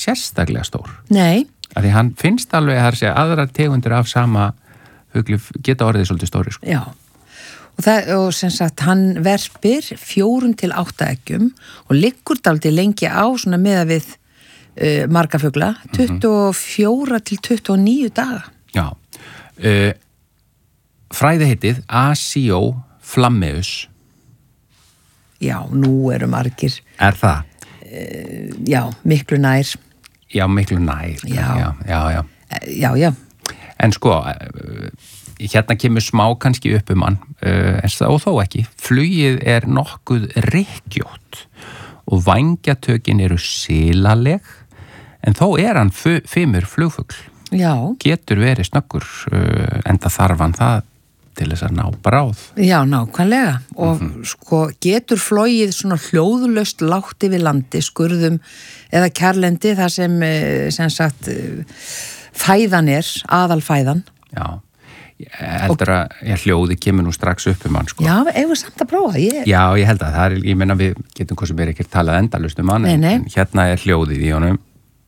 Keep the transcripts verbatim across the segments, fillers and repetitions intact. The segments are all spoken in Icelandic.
sérstaklega stór. Nei. Af því hann finnst alveg að það sé aðrar tegundir af sama fugli geta orðið svolítið stóri, sko. Já. Og, það, og sem sagt, hann verpir fjórun til átta eggjum og liggur dálítið lengi á svona meða við uh, marga fugla, tuttugu og fjóra til tuttugu og níu daga. Já. Uh, fræðiheitið Asio flammeus. Já, nú eru margir. Er það? Uh, já, miklu nær. Já, miklu nær. Já. Já, já, já. Uh, já, já. En sko, hérna kemur smá kannski upp um hann, og þó ekki. Flugið er nokkuð rykkjótt og vængjatökin eru silaleg, en þó er hann fimur flugfugl. Já. Getur verið snöggur, enda þarf hann það til þess að ná bráð. Já, nákvæmlega. Og mm-hmm. sko, getur flogið svona hljóðlaust lágt yfir landi, skurðum eða kjarlendi, þar sem, sem sagt, fæðan er, aðalfæðan. Já, ég heldur að ég hljóði kemur nú strax upp um hann, sko. Já, eigum við samt að prófa. Ég... Já, ég held að það er, ég menna við getum hvað sem er ekki talað endalaust um hann, nei, nei. En hérna er hljóðið í honum.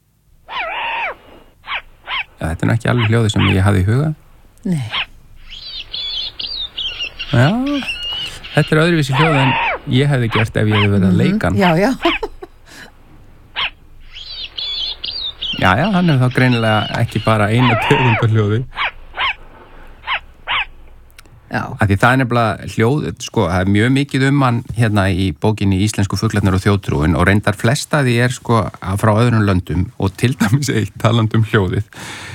Já, þetta er nú ekki alveg hljóðið sem ég hafði í huga. Nei. Já, þetta er öðruvísi hljóð en ég hefði gert ef ég hefði verið að leika hann. Já, já. Já, já, hann er þá greinilega ekki bara eina tegund af hljóði. Já. Af því það er nefnilega hljóð, sko, það er mjög mikið um hann hérna í bókinni Íslensku fuglarnir og þjóðtrúin og reyndar flesta því er sko frá öðrum löndum og til dæmis eitt talandi um hljóðið.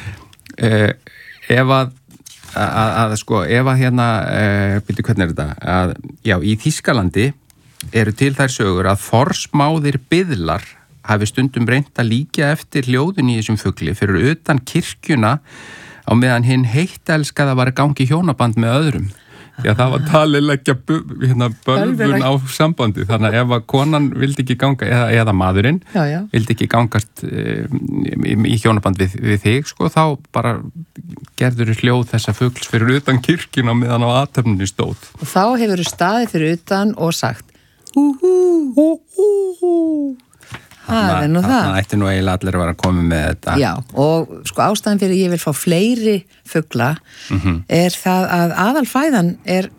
Eh, ef að, að, að sko, ef að hérna, eh, byrju hvernig er þetta, að já, í Þýskalandi eru til þær sögur að forsmáðir biðlar hafi stundum reynt að líkja eftir hljóðun í þessum fugli fyrir utan kirkjuna á meðan hinn heittelskaða var að gangi hjónaband með öðrum. Því að það var talið leggja hérna, bölvun á sambandi. Þannig að ef að konan vildi ekki ganga, eða, eða maðurinn, já, já. vildi ekki gangast um, í, í hjónaband við, við þig, sko, þá bara gerður hljóð þessa fugls fyrir utan kirkjuna meðan á athöfninni stóð. Og þá hefur þú staðið fyrir utan og sagt hú hú hú hú hú. Það er nú það. Þannig ætti nú eiginlega allir að vera að koma með þetta. Já, og sko ástæðan fyrir ég vil fá fleiri fugla mm-hmm. er það að aðalfæðan er,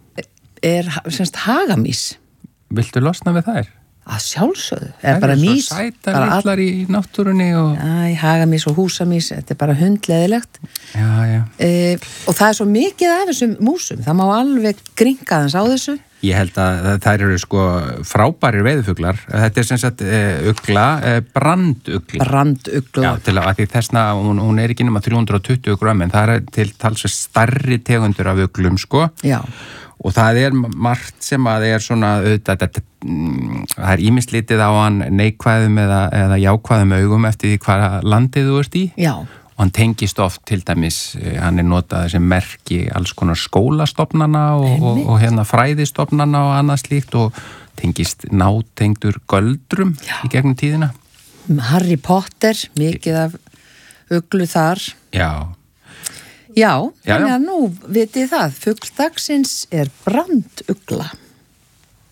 er semst hagamís. Viltu losna við þær? Að sjálfsögðu. Er bara mís. Það er svo sætar litlar í náttúrunni og... Æ, hagamís og húsamís, þetta er bara hundleðilegt. Já, já. E, og það er svo mikið af þessum músum. Það má alveg gringa þess á þessu. Ég held að þær eru sko frábærir veiðufuglar. Þetta er sem sagt ugla, brandugla. Brandugla. Já, til að því þessna, hún, hún er ekki nema þrjú hundruð og tuttugu grömm, en það er til talsveg stærri tegundur af uglum, sko. Já. Og það er margt sem að það er svona, auðvitað, þetta, það er ýmislítið á hann neikvæðum eða, eða jákvæðum augum eftir því hvaða landið þú ert í. Já. Og hann tengist oft til dæmis, hann er notað sem merki alls konar skólastofnana og, og, og hérna fræðistofnana og annað slíkt og tengist nátengdur göldrum Já. Í gegnum tíðina. Harry Potter, mikið af uglu þar. Já. Já, þannig að nú vitið það, fugldagsins er brandugla.